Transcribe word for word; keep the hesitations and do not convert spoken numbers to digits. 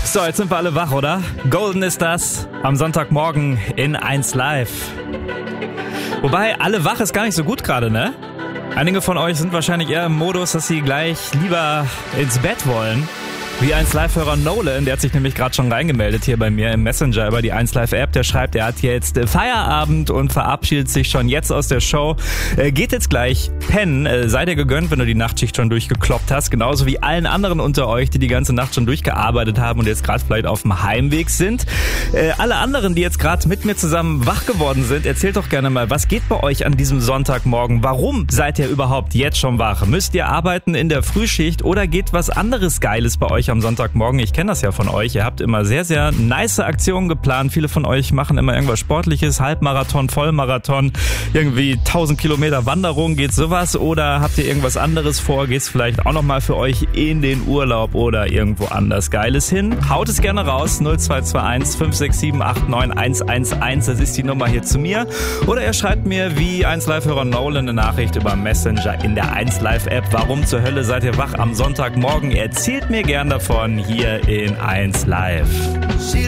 So, jetzt sind wir alle wach, oder? Golden ist das am Sonntagmorgen in eins Live. Wobei, alle wach ist gar nicht so gut gerade, ne? Einige von euch sind wahrscheinlich eher im Modus, dass sie gleich lieber ins Bett wollen. Wie eins Live-Hörer Nolan, der hat sich nämlich gerade schon reingemeldet hier bei mir im Messenger über die eins Live-App. Der schreibt, er hat jetzt Feierabend und verabschiedet sich schon jetzt aus der Show. Äh, geht jetzt gleich pennen. Äh, sei dir gegönnt, wenn du die Nachtschicht schon durchgekloppt hast. Genauso wie allen anderen unter euch, die die ganze Nacht schon durchgearbeitet haben und jetzt gerade vielleicht auf dem Heimweg sind. Äh, alle anderen, die jetzt gerade mit mir zusammen wach geworden sind, erzählt doch gerne mal, was geht bei euch an diesem Sonntagmorgen? Warum seid ihr überhaupt jetzt schon wach? Müsst ihr arbeiten in der Frühschicht oder geht was anderes Geiles bei euch am Sonntagmorgen? Ich kenne das ja von euch. Ihr habt immer sehr, sehr nice Aktionen geplant. Viele von euch machen immer irgendwas Sportliches, Halbmarathon, Vollmarathon, irgendwie tausend Kilometer Wanderung, geht sowas? Oder habt ihr irgendwas anderes vor? Geht's vielleicht auch nochmal für euch in den Urlaub oder irgendwo anders Geiles hin? Haut es gerne raus. null zwei zwei eins fünf sechs sieben acht neun eins eins eins. Das ist die Nummer hier zu mir. Oder ihr schreibt mir wie eins Live-Hörer Nolan eine Nachricht über Messenger in der eins Live-App. Warum zur Hölle seid ihr wach am Sonntagmorgen? Erzählt mir gern davon hier in eins Live.